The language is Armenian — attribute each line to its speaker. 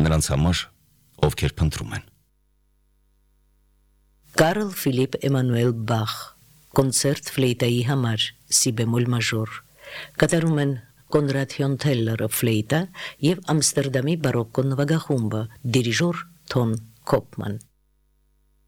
Speaker 1: նրանց համար, ովքեր փնտրում են։
Speaker 2: Կարլ Ֆիլիպ Էմանուել Բախ կոնցերտ ֆլեյտայի համար սի բեմոլ մաժոր կատարում են Կոնրադ Հյոնթելլերը ֆլեյտա եւ Ամստերդամի բարոկկո նվագախումբը դիրիժոր Թոն Կոպման